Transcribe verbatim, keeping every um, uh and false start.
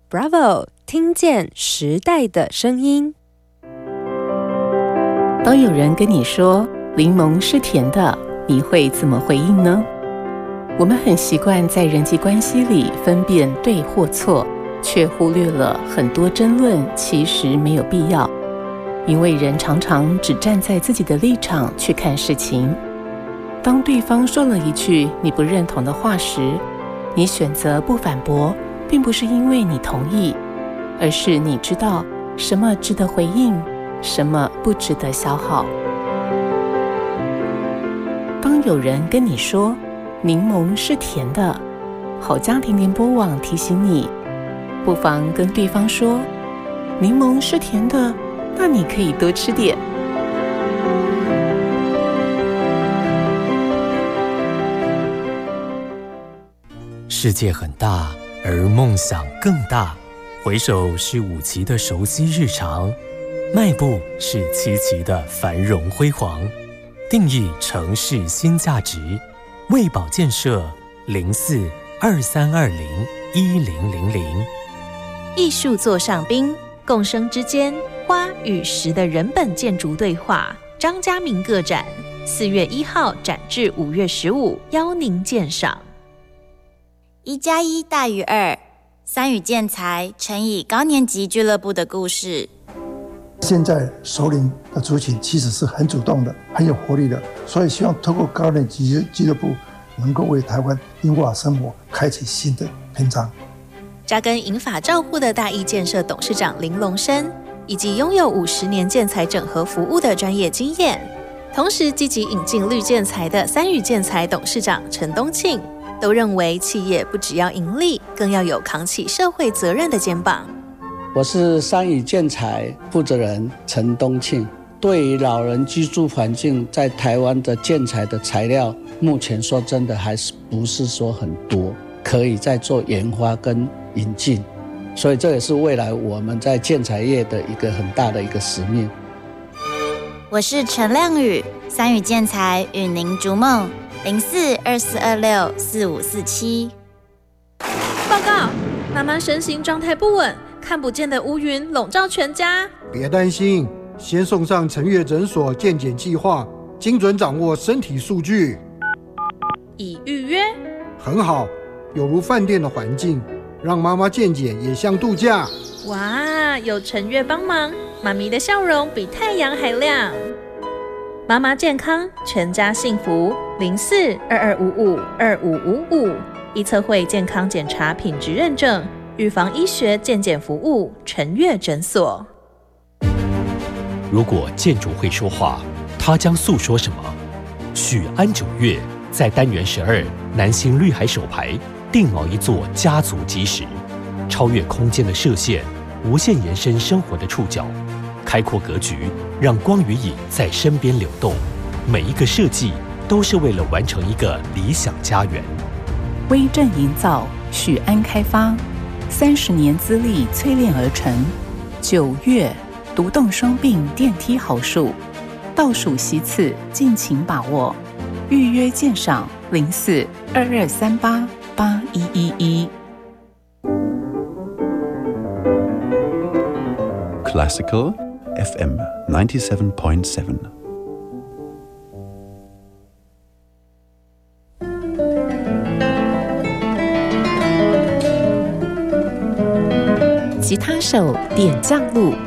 Bravo， 听见时代的声音。 当有人跟你说柠檬是甜的，你会怎么回应呢？我们很习惯在人际关系里分辨对或错，却忽略了很多争论其实没有必要，因为人常常只站在自己的立场去看事情。当对方说了一句你不认同的话时，你选择不反驳，并不是因为你同意，而是你知道什么值得回应，什么不值得消耗。当有人跟你说柠檬是甜的，好家庭联播网提醒你，不妨跟对方说，柠檬是甜的，那你可以多吃点。 世界很大，而梦想更大。回首是五期的熟悉日常，迈步是七期的繁荣辉煌。定义城市新价值，卫保建设零四二三二零一零零零。 艺术座上宾，共生之间，花与石的人本建筑对话。张家明个展，四月一号展至五月十五，邀您鉴赏。 一加一大于二，三语建材乘以高年级俱乐部的故事。 现在首领的族群其实是很主动的，很有活力的，所以希望透过高年级俱乐部能够为台湾英法生活开启新的篇章。 扎根银发照护的大义建设董事长林龙生，以及拥有五十年建材整合服务的专业经验，同时积极引进绿建材的三语建材董事长陈东庆，都认为企业不只要盈利，更要有扛起社会责任的肩膀。 我是三语建材负责人陈东庆。对于老人居住环境，在台湾的建材的材料，目前说真的还是不是说很多，可以再做研发跟引进，所以这也是未来我们在建材业的一个很大的一个使命。 我是陈亮宇，三语建材与您逐梦，零四二四二六四五四七。 报告，妈妈身形状态不稳，看不见的乌云笼罩全家。 别担心，先送上陈月诊所健检计划，精准掌握身体数据。 已预约？ 很好，有如饭店的环境，让妈妈健检也像度假。 哇，有陈月帮忙，妈咪的笑容比太阳还亮。妈妈健康，全家幸福。零四二二五五二五五五，医策会健康检查品质认证，预防医学健检服务，陈月诊所。 如果建筑会说话，它将诉说什么？许安九月在单元十二南新绿海首排定锚一座家族基石，超越空间的设限，无限延伸生活的触角，开阔格局，让光与影在身边流动。每一个设计都是为了完成一个理想家园。 威震营造，许安开发，三十年资历淬炼而成。九月独栋双并电梯好数，倒数席次，敬请把握。预约鉴赏零四二二三八八一一一。 Classical F M ninety-seven point seven。 吉他手点将路。